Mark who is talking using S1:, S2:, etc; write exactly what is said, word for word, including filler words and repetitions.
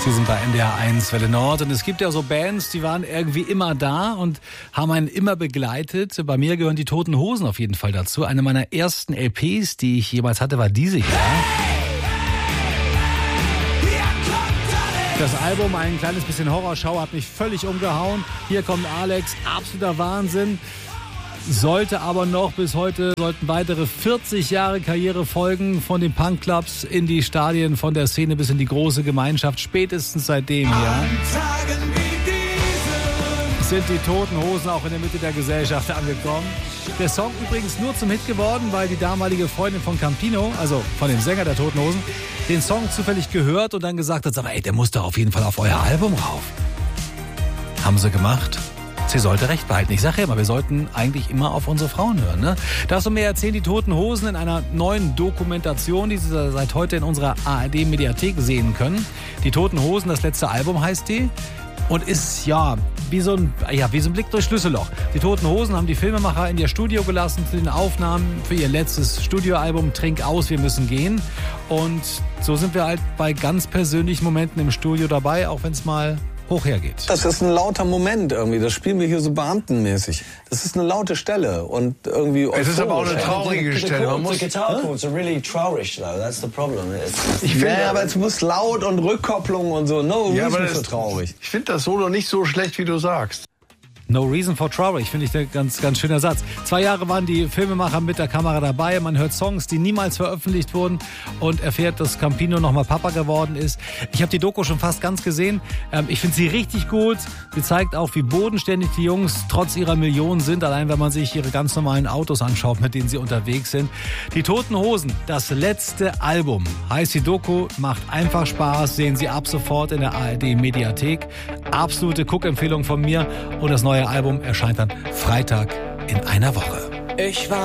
S1: Sie sind bei N D R eins Welle Nord und es gibt ja so Bands, die waren irgendwie immer da und haben einen immer begleitet. Bei mir gehören die Toten Hosen auf jeden Fall dazu. Eine meiner ersten L Ps, die ich jemals hatte, war diese hier. Das Album, ein kleines bisschen Horrorschau, hat mich völlig umgehauen. Hier kommt Alex, absoluter Wahnsinn. Sollte aber noch bis heute, sollten weitere vierzig Jahre Karriere folgen, von den Punkclubs in die Stadien, von der Szene bis in die große Gemeinschaft. Spätestens seitdem hier sind die Toten Hosen auch in der Mitte der Gesellschaft angekommen. Der Song übrigens nur zum Hit geworden, weil die damalige Freundin von Campino, also von dem Sänger der Toten Hosen, den Song zufällig gehört und dann gesagt hat, sag mal, ey, der muss doch auf jeden Fall auf euer Album rauf. Haben sie gemacht. Sie sollte recht behalten. Ich sage ja immer, wir sollten eigentlich immer auf unsere Frauen hören. Ne? Darfst du mir erzählen, die Toten Hosen in einer neuen Dokumentation, die Sie seit heute in unserer A R D-Mediathek sehen können. Die Toten Hosen, das letzte Album heißt die. Und ist, ja, wie so ein, ja, wie so ein Blick durch Schlüsselloch. Die Toten Hosen haben die Filmemacher in ihr Studio gelassen zu den Aufnahmen für ihr letztes Studioalbum Trink aus, wir müssen gehen. Und so sind wir halt bei ganz persönlichen Momenten im Studio dabei, auch wenn es mal hoch hergeht.
S2: Das ist ein lauter Moment irgendwie. Das spielen wir hier so beamtenmäßig. Das ist eine laute Stelle und irgendwie.
S3: Es ist aber auch eine traurige
S2: the, the,
S3: Stelle. Man
S2: the
S3: muss.
S2: guitar chords are really traurig though. That's the problem. Ich finde, ja, aber es muss laut und Rückkopplung und so. No
S3: ja,
S2: reason
S3: aber
S2: for traurig.
S3: Ich finde das Solo nicht so schlecht, wie du sagst.
S1: No reason for traurig, finde ich ein ganz, ganz schöner Satz. Zwei Jahre waren die Filmemacher mit der Kamera dabei. Man hört Songs, die niemals veröffentlicht wurden und erfährt, dass Campino nochmal Papa geworden ist. Ich habe die Doku schon fast ganz gesehen. Ich finde sie richtig gut. Sie zeigt auch, wie bodenständig die Jungs trotz ihrer Millionen sind. Allein, wenn man sich ihre ganz normalen Autos anschaut, mit denen sie unterwegs sind. Die Toten Hosen, das letzte Album. Heißt die Doku, macht einfach Spaß. Sehen Sie ab sofort in der A R D-Mediathek. Absolute Guckempfehlung von mir. Und das neue Album erscheint dann Freitag in einer Woche.
S4: Ich war